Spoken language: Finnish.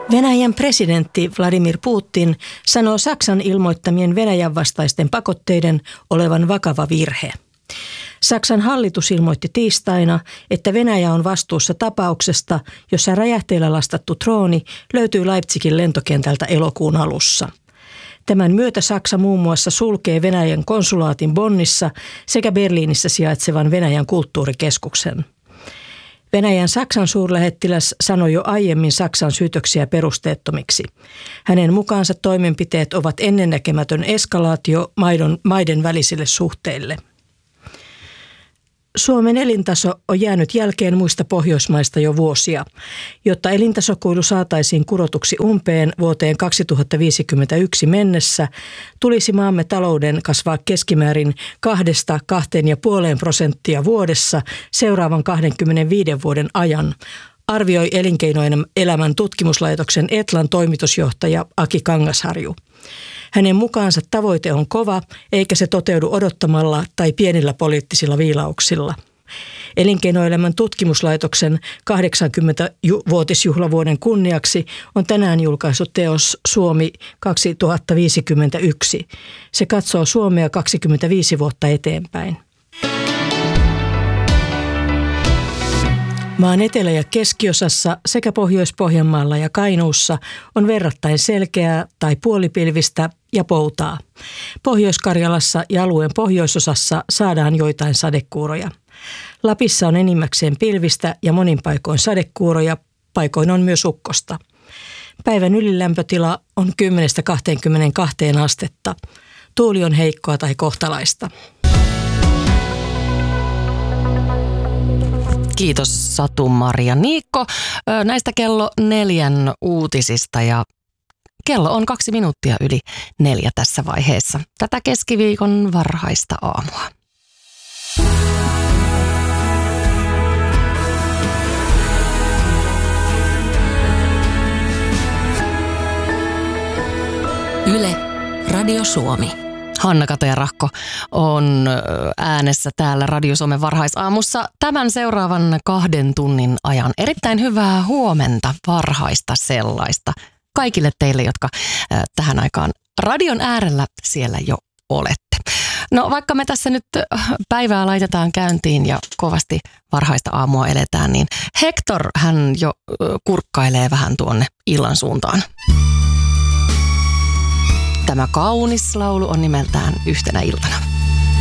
Venäjän presidentti Vladimir Putin sanoo Saksan ilmoittamien Venäjän vastaisten pakotteiden olevan vakava virhe. Saksan hallitus ilmoitti tiistaina, että Venäjä on vastuussa tapauksesta, jossa räjähteillä lastattu drooni löytyy Leipzigin lentokentältä elokuun alussa. Tämän myötä Saksa muun muassa sulkee Venäjän konsulaatin Bonnissa sekä Berliinissä sijaitsevan Venäjän kulttuurikeskuksen. Venäjän Saksan suurlähettiläs sanoi jo aiemmin Saksan syytöksiä perusteettomiksi. Hänen mukaansa toimenpiteet ovat ennennäkemätön eskalaatio maiden välisille suhteille. Suomen elintaso on jäänyt jälkeen muista Pohjoismaista jo vuosia. Jotta elintasokuilu saataisiin kurotuksi umpeen vuoteen 2051 mennessä, tulisi maamme talouden kasvaa keskimäärin 2–2,5% vuodessa seuraavan 25 vuoden ajan, arvioi Elinkeinoelämän tutkimuslaitoksen Etlan toimitusjohtaja Aki Kangasharju. Hänen mukaansa tavoite on kova, eikä se toteudu odottamalla tai pienillä poliittisilla viilauksilla. Elinkeinoelämän tutkimuslaitoksen 80-vuotisjuhlavuoden kunniaksi on tänään julkaissut teos Suomi 2051. Se katsoo Suomea 25 vuotta eteenpäin. Maan etelä- ja keskiosassa sekä Pohjois-Pohjanmaalla ja Kainuussa on verrattain selkeää tai puolipilvistä ja poutaa. Pohjois-Karjalassa ja alueen pohjoisosassa saadaan joitain sadekuuroja. Lapissa on enimmäkseen pilvistä ja monin paikoin sadekuuroja, paikoin on myös ukkosta. Päivän ylilämpötila on 10–22 astetta. Tuuli on heikkoa tai kohtalaista. Kiitos Satu-Maria Niikko näistä kello 4 uutisista ja kello on 2 minuuttia yli 4 tässä vaiheessa. Tätä keskiviikon varhaista aamua. Yle, Radio Suomi. Hanna Kataja-Rahko on äänessä täällä Radio Suomen varhaisaamussa tämän seuraavan 2 tunnin ajan. Erittäin hyvää huomenta, varhaista sellaista kaikille teille, jotka tähän aikaan radion äärellä siellä jo olette. No vaikka me tässä nyt päivää laitetaan käyntiin ja kovasti varhaista aamua eletään, niin Hector hän jo kurkkailee vähän tuonne illan suuntaan. Tämä kaunis laulu on nimeltään Yhtenä iltana.